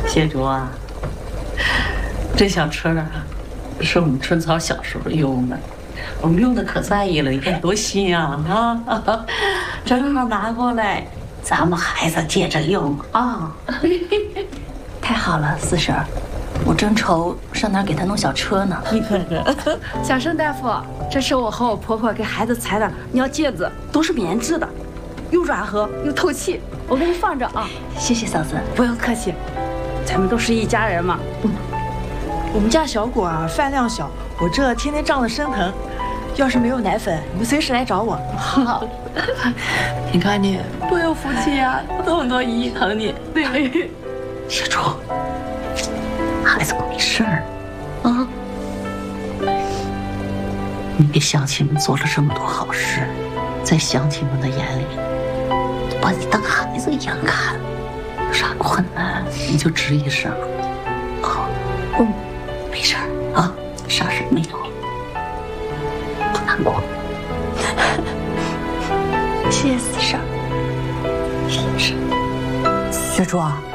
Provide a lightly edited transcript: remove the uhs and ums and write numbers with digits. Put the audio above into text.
谢主啊，这小车啊，是我们春草小时候用的，我们用的可在意了，你看多新啊！正好拿过来，咱们孩子接着用啊。 太好了，四婶儿，我正愁上哪儿给他弄小车呢。 你看看， 小盛大夫，这是我和我婆婆给孩子裁的尿介子，都是棉质的，又软和又透气。我给你放着啊。 谢谢嫂子。 不用客气，咱们都是一家人嘛。 我们家小果啊，饭量小，我这天天胀得生疼。要是没有奶粉，你们随时来找我。 好， 你看你多有福气啊，这么多姨姨疼你。对， 小朱，孩子没事儿啊。你给乡亲们做了这么多好事，在乡亲们的眼里，都把你当孩子一样看。有啥困难你就吱一声。啊，没事儿啊，啥事没有，不难过。 谢谢四婶儿。 是。 小朱啊，